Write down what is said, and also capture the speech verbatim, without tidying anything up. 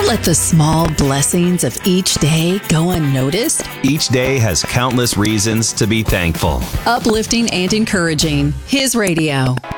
Don't let the small blessings of each day go unnoticed. Each day has countless reasons to be thankful. Uplifting and encouraging. His radio.